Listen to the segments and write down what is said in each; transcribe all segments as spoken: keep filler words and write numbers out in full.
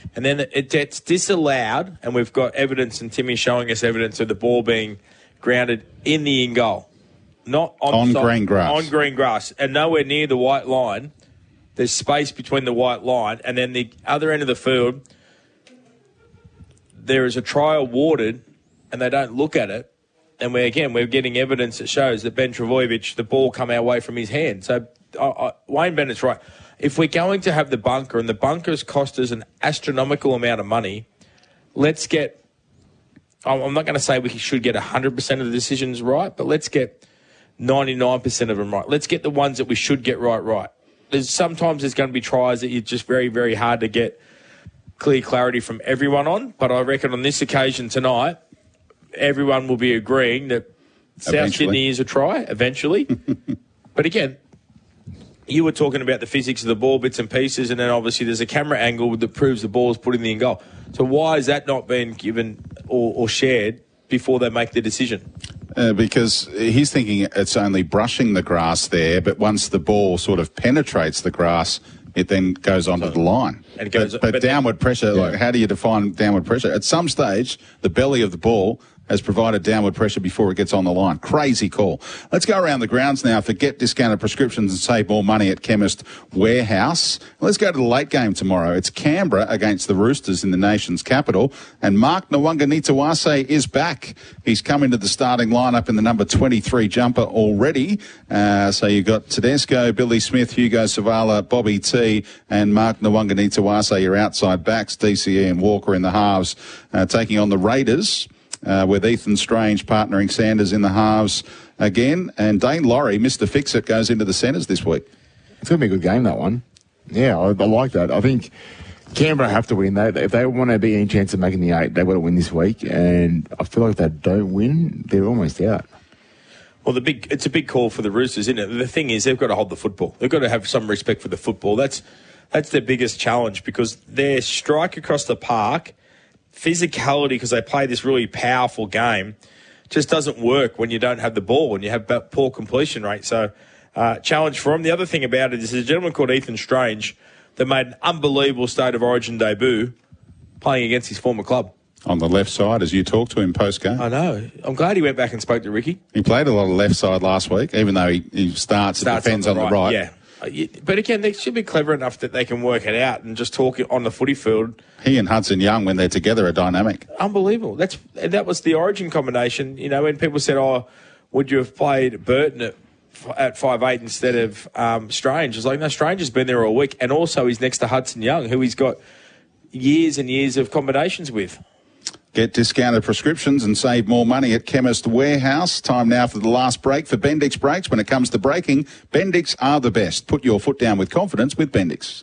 and then it gets disallowed, and we've got evidence, and Timmy's showing us evidence of the ball being grounded in the in goal. Not on, on side, green grass. On green grass, and nowhere near the white line. There's space between the white line, and then the other end of the field, there is a try awarded, and they don't look at it. And we again, we're getting evidence that shows that Ben Trbojevic, the ball come away from his hand. So uh, uh, Wayne Bennett's right. If we're going to have the bunker, and the bunkers cost us an astronomical amount of money, let's get. I'm not going to say we should get one hundred percent of the decisions right, but let's get ninety-nine percent of them right. Let's get the ones that we should get right, right. There's sometimes there's going to be tries that you're just very, very hard to get clear clarity from everyone on. But I reckon on this occasion tonight, everyone will be agreeing that South Eventually. Sydney is a try, eventually. But again, you were talking about the physics of the ball, bits and pieces, and then obviously there's a camera angle that proves the ball is put in the in goal. So why has that not been given or, or shared before they make the decision? Uh, because he's thinking it's only brushing the grass there, but once the ball sort of penetrates the grass, it then goes onto so, the line. And it goes, but, but, but downward then, pressure, yeah. like how do you define downward pressure? At some stage, the belly of the ball has provided downward pressure before it gets on the line. Crazy call. Let's go around the grounds now for Get Discounted Prescriptions and Save More Money at Chemist Warehouse. Let's go to the late game tomorrow. It's Canberra against the Roosters in the nation's capital, and Mark Nawaqanitawase is back. He's come into the starting lineup in the number twenty-three jumper already. Uh, so you've got Tedesco, Billy Smith, Hugo Savala, Bobby T, and Mark Nawaqanitawase, your outside backs, D C E and Walker in the halves, uh, taking on the Raiders. Uh, with Ethan Strange partnering Sanders in the halves again. And Dane Laurie, Mister Fix-It, goes into the centres this week. It's going to be a good game, that one. Yeah, I, I like that. I think Canberra have to win. They, if they want to be any chance of making the eight, they've got to win this week. And I feel like if they don't win, they're almost out. Well, the big it's a big call for the Roosters, isn't it? The thing is, they've got to hold the football. They've got to have some respect for the football. That's, that's their biggest challenge, because their strike across the park, physicality, because they play this really powerful game, just doesn't work when you don't have the ball and you have poor completion rate. So, uh, challenge for them. The other thing about it is there's a gentleman called Ethan Strange that made an unbelievable State of Origin debut playing against his former club. On the left side, as you talked to him post-game. I know. I'm glad he went back and spoke to Ricky. He played a lot of left side last week, even though he, he starts, starts and defends on the, on the right. Yeah. But again, they should be clever enough that they can work it out and just talk it on the footy field. He and Hudson Young, when they're together, are dynamic. Unbelievable. That's that was the Origin combination. You know, when people said, "Oh, would you have played Burton at at five eight instead of um, Strange?" It's like, no, Strange has been there all week, and also he's next to Hudson Young, who he's got years and years of combinations with. Get discounted prescriptions and save more money at Chemist Warehouse. Time now for the last break for Bendix Brakes. When it comes to braking, Bendix are the best. Put your foot down with confidence with Bendix.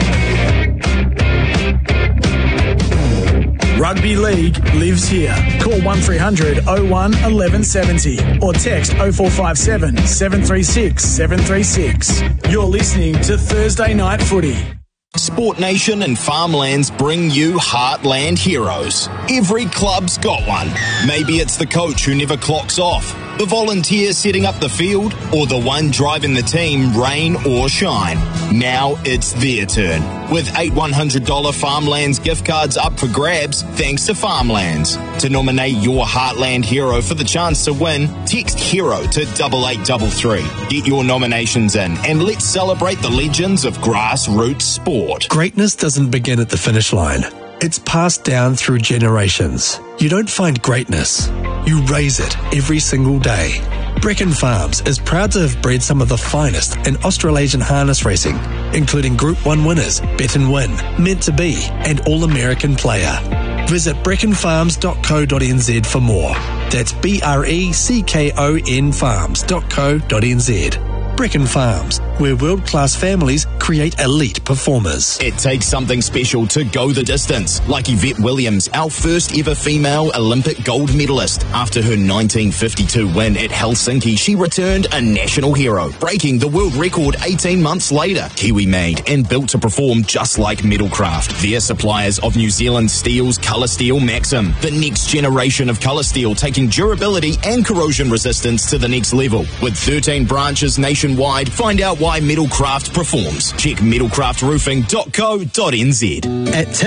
Rugby League lives here. Call one three hundred oh one eleven seventy or text oh four five seven, seven three six, seven three six. You're listening to Thursday Night Footy. Sport Nation and Farmlands bring you Heartland Heroes. Every club's got one. Maybe it's the coach who never clocks off, the volunteer setting up the field, or the one driving the team rain or shine. Now it's their turn. With eight one hundred dollars Farmlands gift cards up for grabs thanks to Farmlands. To nominate your Heartland hero for the chance to win, text HERO to double eight double three. Get your nominations in and let's celebrate the legends of grassroots sport. Greatness doesn't begin at the finish line. It's passed down through generations. You don't find greatness. You raise it every single day. Brecon Farms is proud to have bred some of the finest in Australasian harness racing, including Group one winners, Bet and Win, Meant to Be, and All-American Player. Visit brecon farms dot co dot n z for more. That's B R E C K O N farms dot co dot n z. Brecon Farms, where world-class families create elite performers. It takes something special to go the distance, like Yvette Williams, our first ever female Olympic gold medalist. After her nineteen fifty-two win at Helsinki, she returned a national hero, breaking the world record eighteen months later. Kiwi made and built to perform just like Metalcraft. They're suppliers of New Zealand Steel's Colour Steel Maxim, the next generation of colour steel, taking durability and corrosion resistance to the next level. With thirteen branches nationwide, find out why Metalcraft performs. Check metalcraft roofing dot co dot n z. At